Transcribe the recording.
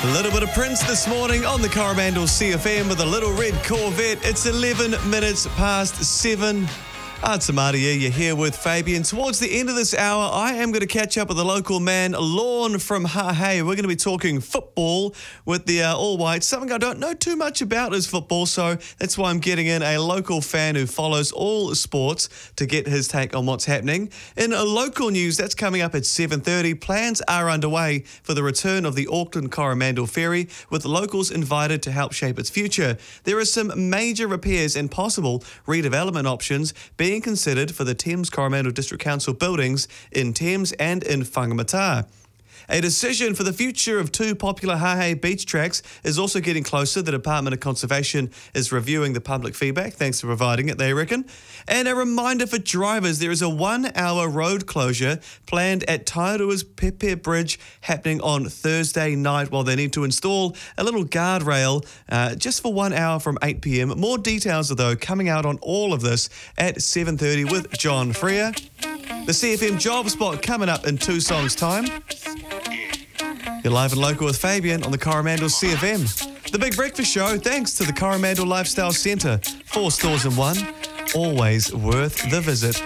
A little bit of Prince this morning on the Coromandel CFM with a little red Corvette. It's 11 minutes past 7. It's Amadia, you're here with Fabian. Towards the end of this hour, I am going to catch up with the local man, Lorne from Hahei. We're going to be talking football with the All Whites. Something I don't know too much about is football, so that's why I'm getting in a local fan who follows all sports to get his take on what's happening. In local news, that's coming up at 7:30. Plans are underway for the return of the Auckland Coromandel Ferry, with locals invited to help shape its future. There are some major repairs and possible redevelopment options being considered for the Thames Coromandel District Council buildings in Thames and in Whangamata. A decision for the future of two popular Hahei beach tracks is also getting closer. The Department of Conservation is reviewing the public feedback. Thanks for providing it, they reckon. And a reminder for drivers, there is a 1-hour road closure planned at Tairua's Pepe Bridge happening on Thursday night while they need to install a little guardrail just for 1 hour from 8 p.m. More details, though, coming out on all of this at 7:30 with John Freer. The CFM Job Spot coming up in 2 songs' time. You're live and local with Fabian on the Coromandel CFM. The Big Breakfast Show, thanks to the Coromandel Lifestyle Centre. 4 stores in one, always worth the visit.